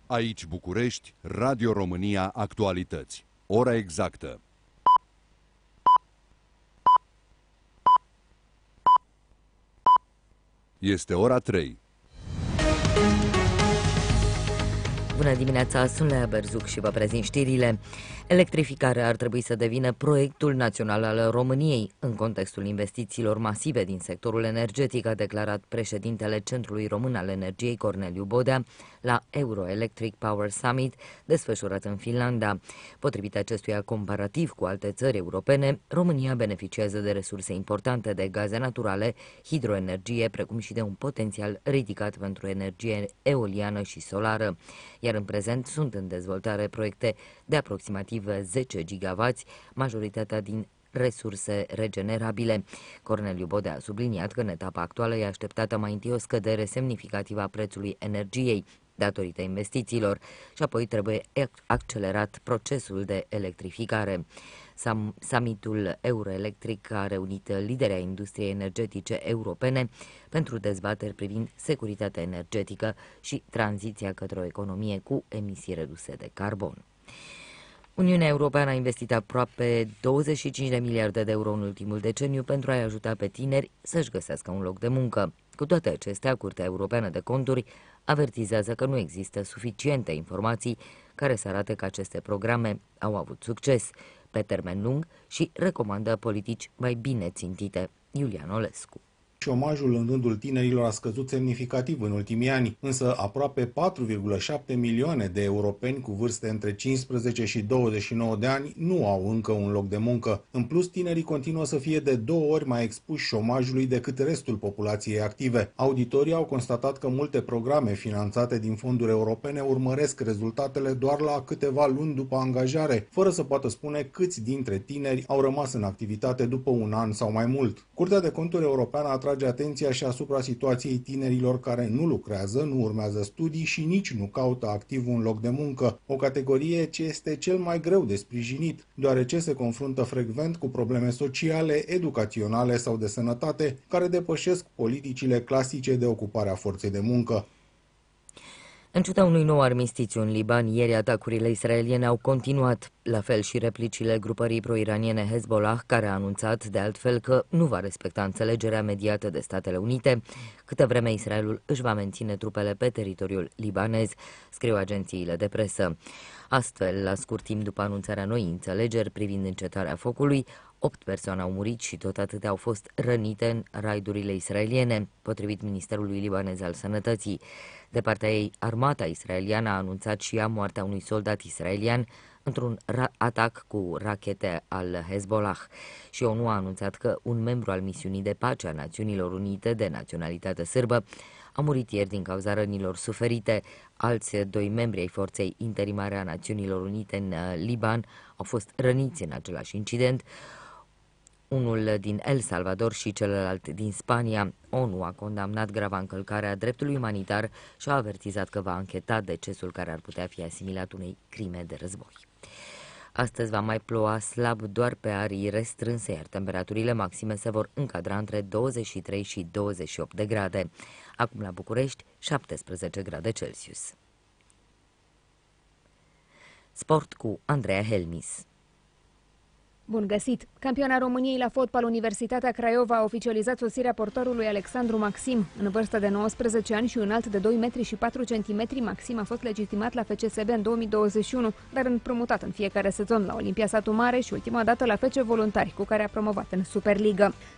Aici București, Radio România Actualități. Ora exactă. Este ora 3. Bună dimineața, sunt Lea Berzuc și vă prezint știrile. Electrificarea ar trebui să devină proiectul național al României. În contextul investițiilor masive din sectorul energetic, a declarat președintele Centrului Român al Energiei, Corneliu Bodea, la Euroelectric Power Summit, desfășurat în Finlanda. Potrivit acestuia, comparativ cu alte țări europene, România beneficiază de resurse importante de gaze naturale, hidroenergie, precum și de un potențial ridicat pentru energie eoliană și solară. Iar în prezent sunt în dezvoltare proiecte de aproximativ 10 gigavați, majoritatea din resurse regenerabile. Corneliu Bodea a subliniat că în etapa actuală e așteptată mai întâi o scădere semnificativă a prețului energiei datorită investițiilor și apoi trebuie accelerat procesul de electrificare. Summitul Euroelectric a reunit liderii ai industriei energetice europene pentru dezbateri privind securitatea energetică și tranziția către o economie cu emisii reduse de carbon. Uniunea Europeană a investit aproape 25 de miliarde de euro în ultimul deceniu pentru a-i ajuta pe tineri să-și găsească un loc de muncă. Cu toate acestea, Curtea Europeană de Conturi avertizează că nu există suficiente informații care să arate că aceste programe au avut succes pe termen lung și recomandă politici mai bine țintite. Iulian Olescu. Șomajul în rândul tinerilor a scăzut semnificativ în ultimii ani, însă aproape 4,7 milioane de europeni cu vârste între 15 și 29 de ani nu au încă un loc de muncă. În plus, tinerii continuă să fie de 2 ori mai expuși șomajului decât restul populației active. Auditorii au constatat că multe programe finanțate din fonduri europene urmăresc rezultatele doar la câteva luni după angajare, fără să poată spune câți dintre tineri au rămas în activitate după un an sau mai mult. Curtea de Conturi Europeană atrage atenția și asupra situației tinerilor care nu lucrează, nu urmează studii și nici nu caută activ un loc de muncă, o categorie ce este cel mai greu de sprijinit, deoarece se confruntă frecvent cu probleme sociale, educaționale sau de sănătate, care depășesc politicile clasice de ocupare a forței de muncă. În ciuda unui nou armistițiu în Liban, ieri atacurile israeliene au continuat, la fel și replicile grupării pro-iraniene Hezbollah, care a anunțat de altfel că nu va respecta înțelegerea mediată de Statele Unite, câtă vreme Israelul își va menține trupele pe teritoriul libanez, scriu agențiile de presă. Astfel, la scurt timp după anunțarea noii înțelegeri privind încetarea focului, 8 persoane au murit și tot atâtea au fost rănite în raidurile israeliene, potrivit Ministerului Libanez al Sănătății. De partea ei, armata israeliană a anunțat și ea moartea unui soldat israelian într-un atac cu rachete al Hezbollah. Și ONU a anunțat că un membru al misiunii de pace a Națiunilor Unite de naționalitate sârbă a murit ieri din cauza rănilor suferite. Alți 2 membri ai forței interimare a Națiunilor Unite în Liban au fost răniți în același incident, unul din El Salvador și celălalt din Spania. ONU a condamnat grava încălcarea dreptului umanitar și a avertizat că va ancheta decesul care ar putea fi asimilat unei crime de război. Astăzi va mai ploua slab doar pe arii restrânse, iar temperaturile maxime se vor încadra între 23 și 28 de grade. Acum la București, 17 grade Celsius. Sport cu Andreea Helmis. Bun găsit! Campioana României la fotbal, Universitatea Craiova a oficializat sosirea portarului Alexandru Maxim. În vârstă de 19 ani și înalt de 2 metri și 4 centimetri, Maxim a fost legitimat la FCSB în 2021, dar împrumutat în fiecare sezon la Olimpia Satu Mare și ultima dată la FC Voluntari, cu care a promovat în Superligă.